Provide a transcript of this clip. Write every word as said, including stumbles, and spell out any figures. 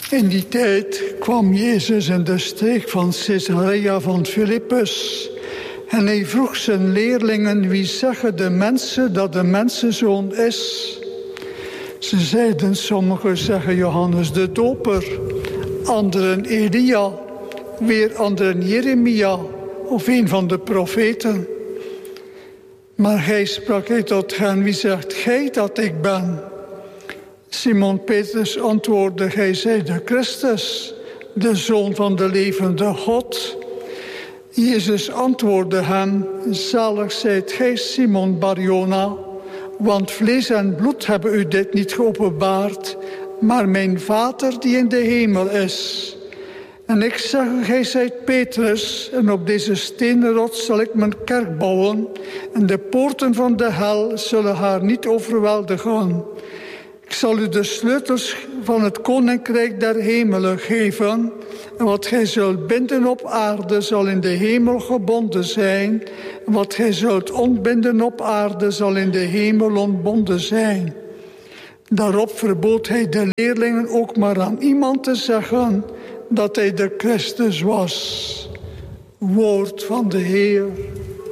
In die tijd kwam Jezus in de streek van Caesarea van Filippus. En hij vroeg zijn leerlingen: wie zeggen de mensen dat de mensenzoon is? Ze zeiden, sommigen zeggen Johannes de Doper, anderen Elia, weer anderen Jeremia of een van de profeten. Maar hij sprak hij tot hen: wie zegt gij dat ik ben? Simon Petrus antwoordde: gij zijt de Christus, de Zoon van de levende God. Jezus antwoordde hem: zalig zijt gij, Simon Barjona, want vlees en bloed hebben u dit niet geopenbaard, maar mijn Vader die in de hemel is. En ik zeg, gij zijt Petrus, en op deze steenrots zal ik mijn kerk bouwen, en de poorten van de hel zullen haar niet overweldigen. Ik zal u de sleutels van het koninkrijk der hemelen geven. En wat gij zult binden op aarde zal in de hemel gebonden zijn. En wat gij zult ontbinden op aarde zal in de hemel ontbonden zijn. Daarop verbood hij de leerlingen ook maar aan iemand te zeggen dat hij de Christus was. Woord van de Heer.